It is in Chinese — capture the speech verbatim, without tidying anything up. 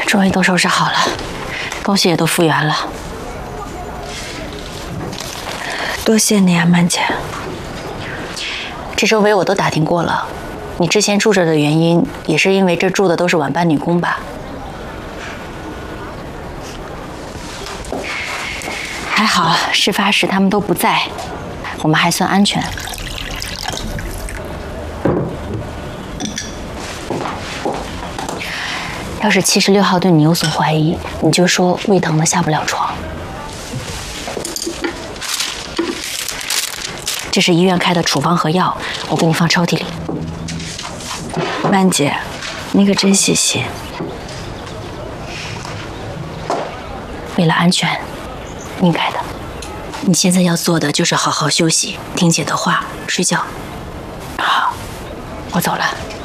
终于都收拾好了，东西也都复原了。多谢你啊，曼姐。这周围我都打听过了，你之前住这的原因，也是因为这住的都是晚班女工吧？还好，事发时他们都不在，我们还算安全。 要是七十六号对你有所怀疑，你就说胃疼的下不了床。这是医院开的处方和药，我给你放抽屉里。曼姐，你可真细心。为了安全，应该的。你现在要做的就是好好休息，听姐的话，睡觉。好，我走了。